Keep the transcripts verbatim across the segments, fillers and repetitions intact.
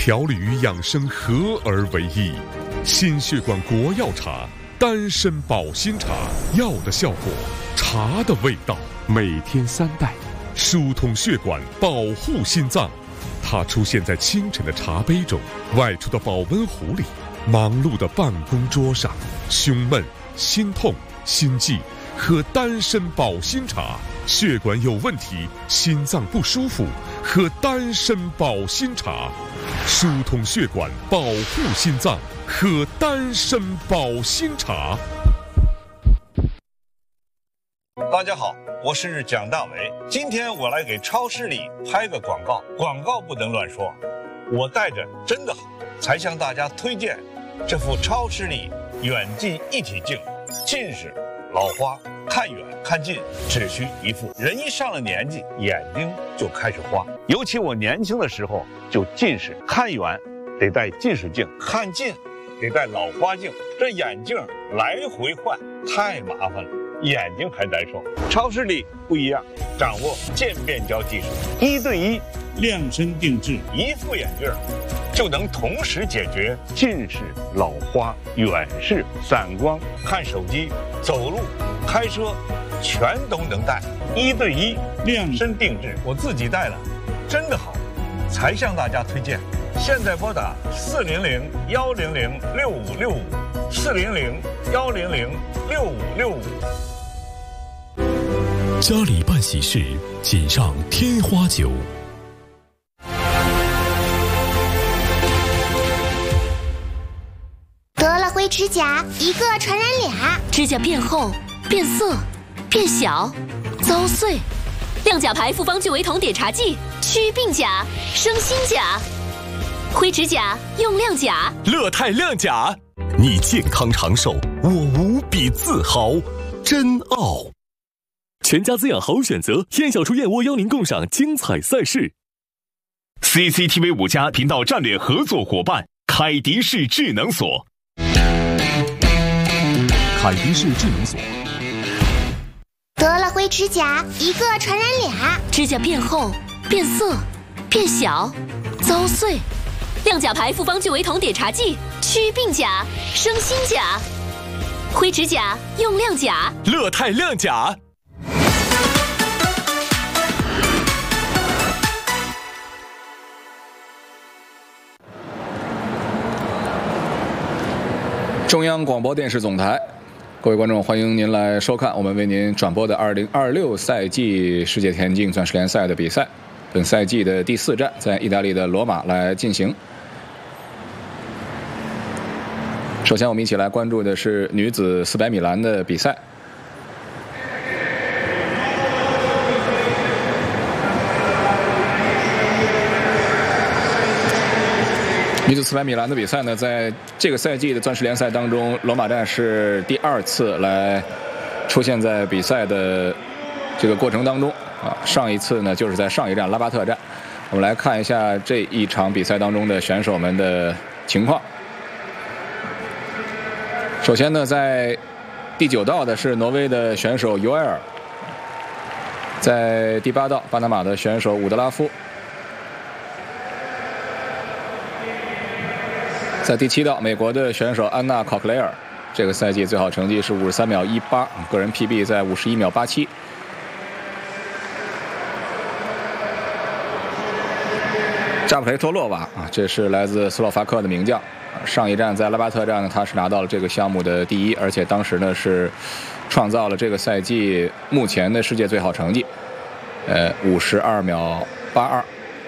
调理与养生合而为一。心血管国药茶，丹参保心茶，药的效果，茶的味道，每天三袋，疏通血管，保护心脏。它出现在清晨的茶杯中，外出的保温壶里，忙碌的办公桌上。胸闷、心痛、心悸，喝丹参保心茶；血管有问题，心脏不舒服，喝丹参保心茶。疏通血管，保护心脏，喝丹参保心茶。 大家好，我是蒋大为。今天我来给超市里拍个广告，广告不能乱说。我带着真的好，才向大家推荐这副超视力远近一体镜。近视、老花、看远看近只需一副。人一上了年纪，眼睛就开始花。尤其我年轻的时候就近视，看远得戴近视镜，看近得戴老花镜，这眼镜来回换太麻烦了，眼睛还难受。超视力不一样，掌握渐变焦技术，一对一量身定制，一副眼镜就能同时解决近视、老花、远视、散光、看手机、走路、开车，全都能戴。一对一量身定制，我自己戴了，真的好，才向大家推荐。现在拨打四零零幺零零六五六五，四零零幺零零六五六五。 家里办喜事，请上天花酒。 得了灰指甲，一个传染俩， 指甲变厚、变色、变小、遭碎。亮甲牌复方聚维酮碘茶剂，祛病甲，生新甲。灰指甲用亮甲， 乐泰亮甲，你健康长寿，我无比自豪，真傲。全家滋养好选择，燕小厨燕窝邀您共赏精彩赛事。C C T V 五家频道战略合作伙伴凯迪士智能锁。凯迪士智能锁。 得了灰指甲，一个传染俩， 指甲变厚、变色、变小、遭碎。亮甲牌复方聚维酮碘茶剂，祛病甲，生新甲。灰指甲用亮甲， 乐泰亮甲。 中央广播电视总台，各位观众，欢迎您来收看我们为您转播的二零二六赛季世界田径钻石联赛的比赛。本赛季的第四站在意大利的罗马来进行。首先，我们一起来关注的是女子四百米栏的比赛。女子四百米栏的比赛呢，在这个赛季的钻石联赛当中，罗马站是第二次来出现在比赛的这个过程当中啊。上一次呢，就是在上一站拉巴特站。我们来看一下这一场比赛当中的选手们的情况。首先呢，在第九道的是挪威的选手尤埃尔，在第八道巴拿马的选手伍德拉夫。在第七道，美国的选手安娜·考克雷尔，这个赛季最好成绩是五十三秒一八，个人 P B 在五十一秒八七。扎普雷托洛瓦啊，这是来自斯洛伐克的名将。上一站在拉巴特站呢，他是拿到了这个项目的第一，而且当时呢是创造了这个赛季目前的世界最好成绩，呃，五十二秒八二。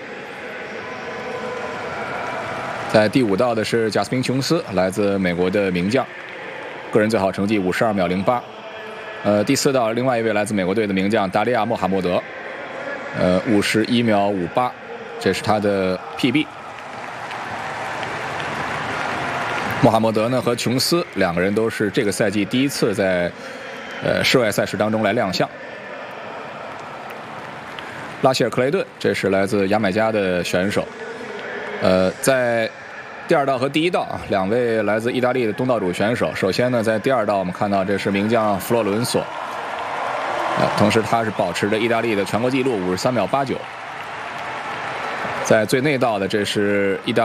在第五道的是贾斯汀·琼斯，来自美国的名将，个人最好成绩五十二秒零八。呃，第四道另外一位来自美国队的名将达利亚·穆罕默德，呃，五十一秒五八，这是他的 P B。穆罕默德呢和琼斯两个人都是这个赛季第一次在呃室外赛事当中来亮相。拉希尔·克雷顿，这是来自牙买加的选手，呃，在第二道和第一道啊，两位来自意大利的东道主选手。首先呢，在第二道我们看到这是名将弗洛伦索，呃，同时他是保持着意大利的全国纪录五十三秒八九。在最内道的这是意大